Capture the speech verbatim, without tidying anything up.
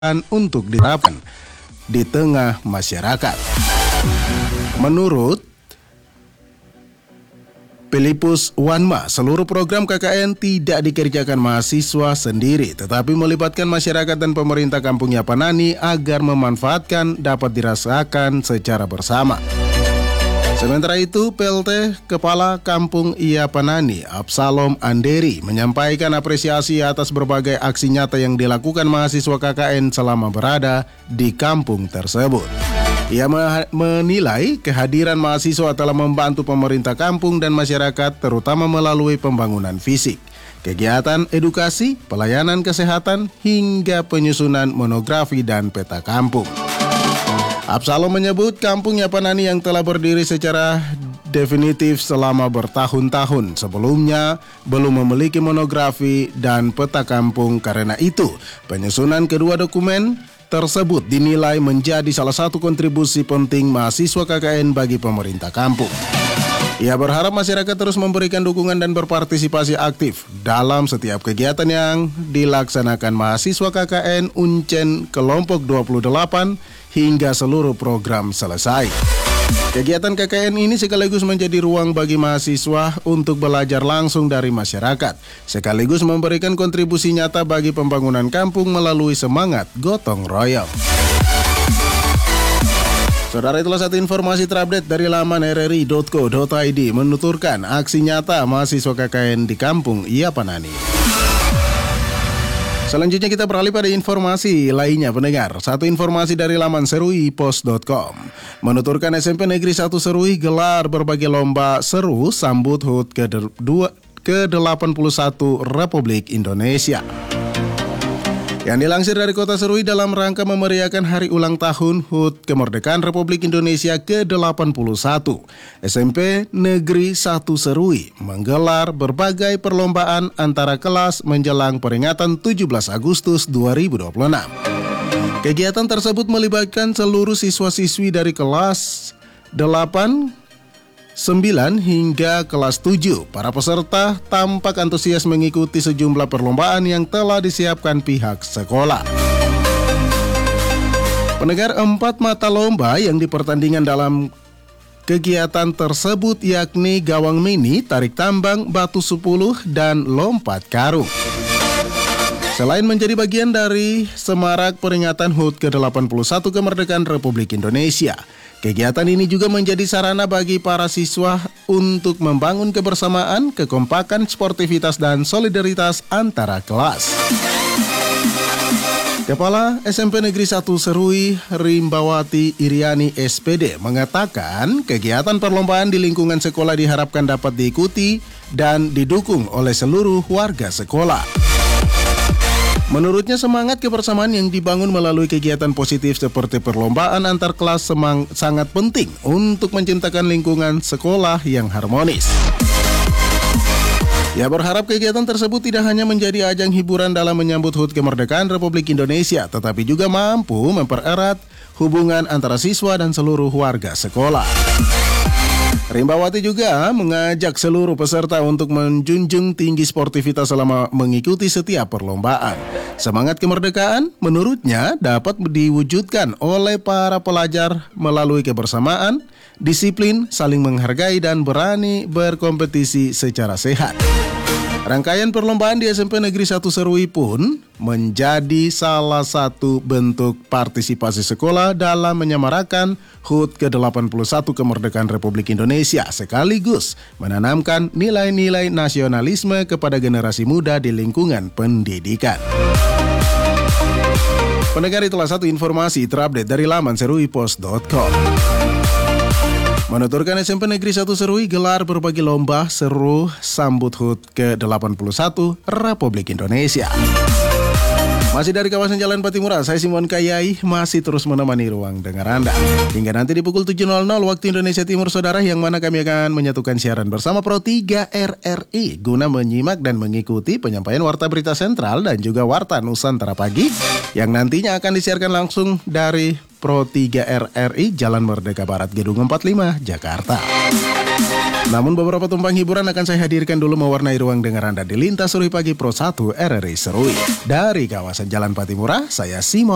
untuk diterapkan di tengah masyarakat. Menurut Philippus Wanma, seluruh program K K N tidak dikerjakan mahasiswa sendiri, tetapi melibatkan masyarakat dan pemerintah Kampung Yapanani agar memanfaatkan dapat dirasakan secara bersama. Sementara itu, P L T Kepala Kampung Yapanani, Absalom Anderi, menyampaikan apresiasi atas berbagai aksi nyata yang dilakukan mahasiswa K K N selama berada di kampung tersebut. Ia menilai kehadiran mahasiswa telah membantu pemerintah kampung dan masyarakat, terutama melalui pembangunan fisik, kegiatan edukasi, pelayanan kesehatan, hingga penyusunan monografi dan peta kampung. Absalom menyebut Kampung Yapanani yang telah berdiri secara definitif selama bertahun-tahun sebelumnya belum memiliki monografi dan peta kampung. Karena itu, penyusunan kedua dokumen tersebut dinilai menjadi salah satu kontribusi penting mahasiswa K K N bagi pemerintah kampung. Ia berharap masyarakat terus memberikan dukungan dan berpartisipasi aktif dalam setiap kegiatan yang dilaksanakan mahasiswa K K N Uncen kelompok dua puluh delapan hingga seluruh program selesai. Kegiatan K K N ini sekaligus menjadi ruang bagi mahasiswa untuk belajar langsung dari masyarakat, sekaligus memberikan kontribusi nyata bagi pembangunan kampung melalui semangat gotong royong. Saudara, itulah satu informasi terupdate dari laman r r i dot co dot i d menuturkan aksi nyata mahasiswa K K N di Kampung Yapanani. Selanjutnya kita beralih pada informasi lainnya, pendengar. Satu informasi dari laman serui pos dot com menuturkan S M P Negeri satu Serui gelar berbagai lomba seru sambut H U T ke delapan puluh satu Republik Indonesia. Yang dilansir dari Kota Serui dalam rangka memeriahkan hari ulang tahun H U T Kemerdekaan Republik Indonesia ke delapan puluh satu, S M P Negeri satu Serui menggelar berbagai perlombaan antara kelas menjelang peringatan tujuh belas Agustus dua ribu dua puluh enam. Kegiatan tersebut melibatkan seluruh siswa-siswi dari kelas delapan, sembilan hingga kelas tujuh. Para peserta tampak antusias mengikuti sejumlah perlombaan yang telah disiapkan pihak sekolah. Pendengar, empat mata lomba yang dipertandingkan dalam kegiatan tersebut yakni gawang mini, tarik tambang, batu sepuluh, dan lompat karung. Selain menjadi bagian dari semarak peringatan H U T ke delapan puluh satu Kemerdekaan Republik Indonesia, kegiatan ini juga menjadi sarana bagi para siswa untuk membangun kebersamaan, kekompakan, sportivitas, dan solidaritas antara kelas. Kepala S M P Negeri satu Serui, Rimbawati Iriani S P D, mengatakan kegiatan perlombaan di lingkungan sekolah diharapkan dapat diikuti dan didukung oleh seluruh warga sekolah. Menurutnya, semangat kebersamaan yang dibangun melalui kegiatan positif seperti perlombaan antar kelas semang, sangat penting untuk menciptakan lingkungan sekolah yang harmonis. Ia berharap kegiatan tersebut tidak hanya menjadi ajang hiburan dalam menyambut H U T Kemerdekaan Republik Indonesia, tetapi juga mampu mempererat hubungan antara siswa dan seluruh warga sekolah. Rimbawati juga mengajak seluruh peserta untuk menjunjung tinggi sportivitas selama mengikuti setiap perlombaan. Semangat kemerdekaan menurutnya dapat diwujudkan oleh para pelajar melalui kebersamaan, disiplin, saling menghargai, dan berani berkompetisi secara sehat. Rangkaian perlombaan di S M P Negeri satu Serui pun menjadi salah satu bentuk partisipasi sekolah dalam menyemarakan H U T ke delapan puluh satu Kemerdekaan Republik Indonesia, sekaligus menanamkan nilai-nilai nasionalisme kepada generasi muda di lingkungan pendidikan. Pendengar, itulah satu informasi terupdate dari laman serui pos dot com. Menuturkan S M P Negeri satu Serui gelar berbagai lomba seru sambut H U T ke delapan puluh satu Republik Indonesia. Masih dari kawasan Jalan Patimura, saya Simon Kayai masih terus menemani ruang dengar Anda. Hingga nanti di pukul tujuh nol nol waktu Indonesia Timur, saudara, yang mana kami akan menyatukan siaran bersama Pro tiga R R I guna menyimak dan mengikuti penyampaian Warta Berita Sentral dan juga Warta Nusantara Pagi yang nantinya akan disiarkan langsung dari Pro tiga R R I Jalan Merdeka Barat, Gedung empat puluh lima, Jakarta. Namun beberapa tumpang hiburan akan saya hadirkan dulu mewarnai ruang dengar Anda di Lintas Serui Pagi Pro satu R R I Serui. Dari kawasan Jalan Patimura, saya Simon